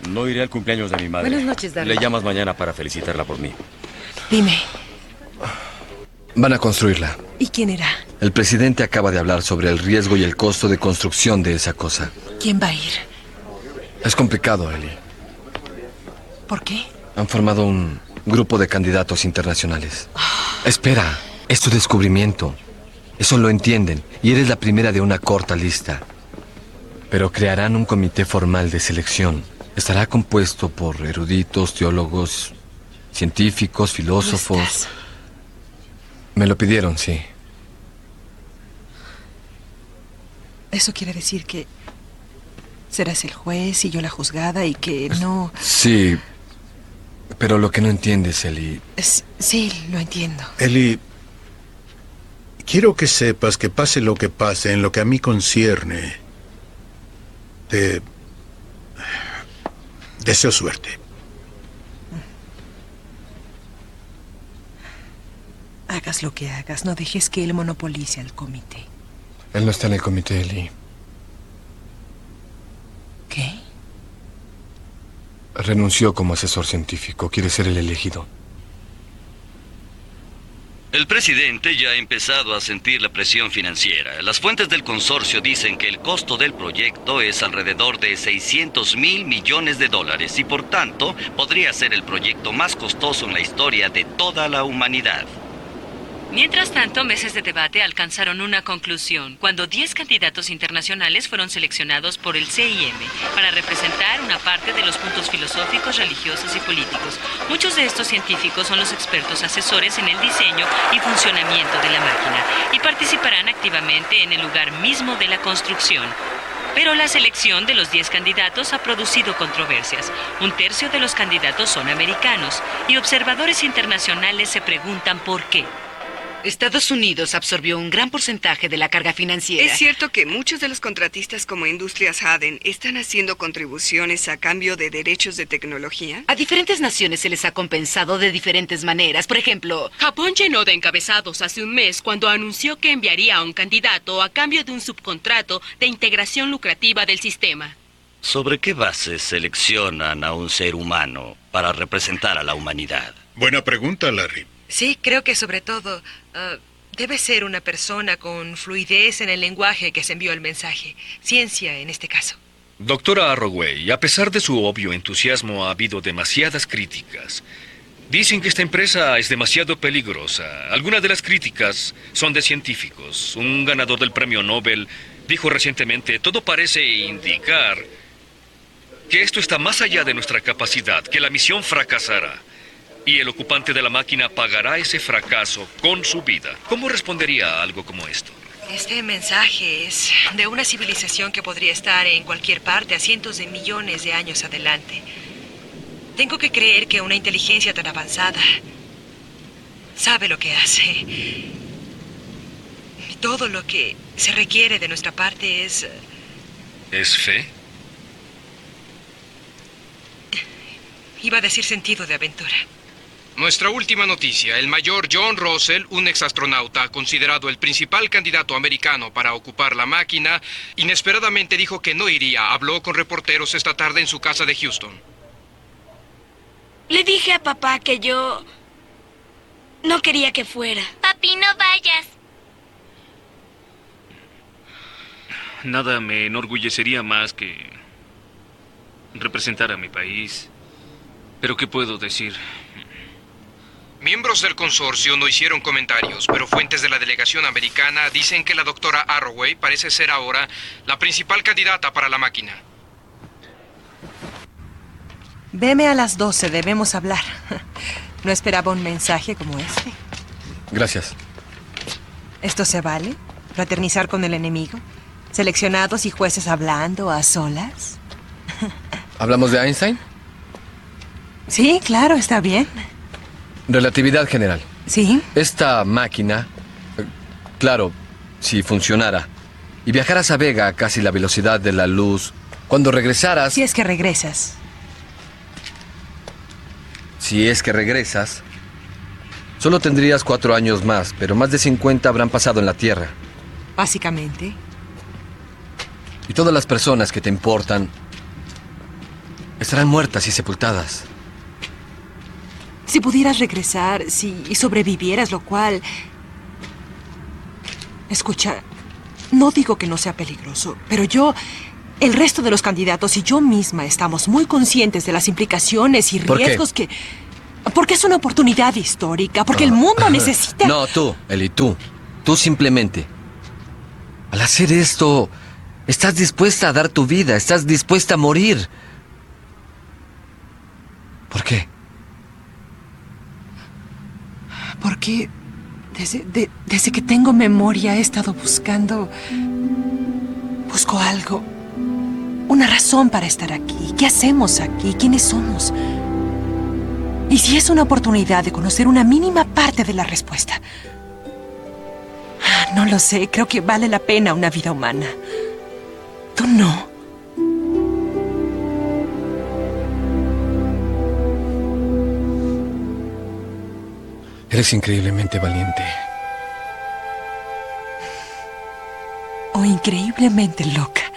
No iré al cumpleaños de mi madre. Buenas noches, Darwin. Le llamas mañana para felicitarla por mí. Dime, Van a construirla. ¿y quién era? El presidente acaba de hablar sobre el riesgo y el costo de construcción de esa cosa. ¿Quién va a ir? Es complicado, Ellie. ¿Por qué? Han formado un grupo de candidatos internacionales. Espera, es tu descubrimiento. Eso lo entienden, y eres la primera de una corta lista. Pero crearán un comité formal de selección. Estará compuesto por eruditos, teólogos, científicos, filósofos. ¿No estás? Me lo pidieron, sí. Eso quiere decir que serás el juez y yo la juzgada y que no... Sí, pero lo que no entiendes, Ellie... Sí, lo entiendo. Ellie, quiero que sepas que pase lo que pase en lo que a mí concierne, te deseo suerte. Hagas lo que hagas, no dejes que él monopolice al comité. Él no está en el comité, Ellie. ¿Qué? Renunció como asesor científico. Quiere ser el elegido. El presidente ya ha empezado a sentir la presión financiera. Las fuentes del consorcio dicen que el costo del proyecto es alrededor de $600 mil millones y por tanto podría ser el proyecto más costoso en la historia de toda la humanidad. Mientras tanto, meses de debate alcanzaron una conclusión cuando 10 candidatos internacionales fueron seleccionados por el CIM para representar una parte de los puntos filosóficos, religiosos y políticos. Muchos de estos científicos son los expertos asesores en el diseño y funcionamiento de la máquina y participarán activamente en el lugar mismo de la construcción. Pero la selección de los 10 candidatos ha producido controversias. Un tercio de los candidatos son americanos y observadores internacionales se preguntan por qué. Estados Unidos absorbió un gran porcentaje de la carga financiera. ¿Es cierto que muchos de los contratistas como Industrias Haden están haciendo contribuciones a cambio de derechos de tecnología? A diferentes naciones se les ha compensado de diferentes maneras. Por ejemplo, Japón llenó de encabezados hace un mes cuando anunció que enviaría a un candidato a cambio de un subcontrato de integración lucrativa del sistema. ¿Sobre qué bases seleccionan a un ser humano para representar a la humanidad? Buena pregunta, Larry. Sí, creo que sobre todo debe ser una persona con fluidez en el lenguaje que se envió el mensaje. Ciencia, en este caso. Doctora Arroway, a pesar de su obvio entusiasmo, ha habido demasiadas críticas. Dicen que esta empresa es demasiado peligrosa. Algunas de las críticas son de científicos. Un ganador del premio Nobel dijo recientemente: todo parece indicar que esto está más allá de nuestra capacidad, que la misión fracasará. Y el ocupante de la máquina pagará ese fracaso con su vida. ¿Cómo respondería a algo como esto? Este mensaje es de una civilización que podría estar en cualquier parte a cientos de millones de años adelante. Tengo que creer que una inteligencia tan avanzada sabe lo que hace. Y todo lo que se requiere de nuestra parte es... ¿Es fe? Iba a decir sentido de aventura. Nuestra última noticia: el mayor John Russell, un exastronauta considerado el principal candidato americano para ocupar la máquina, inesperadamente dijo que no iría. Habló con reporteros esta tarde en su casa de Houston. Le dije a papá que yo no quería que fuera. Papi, no vayas. Nada me enorgullecería más que representar a mi país. Pero ¿qué puedo decir? Miembros del consorcio no hicieron comentarios, pero fuentes de la delegación americana dicen que la doctora Arroway parece ser ahora la principal candidata para la máquina. Veme a las 12, debemos hablar. No esperaba un mensaje como este. Gracias. ¿Esto se vale? ¿Fraternizar con el enemigo? ¿Seleccionados y jueces hablando a solas? ¿Hablamos de Einstein? Sí, claro, está bien. Relatividad general. Sí. Esta máquina, claro, si funcionara, y viajaras a Vega a casi la velocidad de la luz, cuando regresaras... Si es que regresas. Si es que regresas, solo tendrías 4 años más, pero más de 50 habrán pasado en la Tierra. Básicamente. Y todas las personas que te importan Estarán muertas y sepultadas. Si pudieras regresar, si sobrevivieras, lo cual... Escucha, no digo que no sea peligroso, pero yo, el resto de los candidatos y yo misma estamos muy conscientes de las implicaciones y riesgos que... Porque es una oportunidad histórica, porque el mundo necesita... No, tú, Eli, tú. Tú simplemente. Al hacer esto, estás dispuesta a dar tu vida, estás dispuesta a morir. ¿Por qué? Porque desde que tengo memoria he estado buscando... Busco algo. Una razón para estar aquí. ¿Qué hacemos aquí? ¿Quiénes somos? Y si es una oportunidad de conocer una mínima parte de la respuesta. No lo sé, creo que vale la pena una vida humana. Tú no. Eres increíblemente valiente. O increíblemente loca.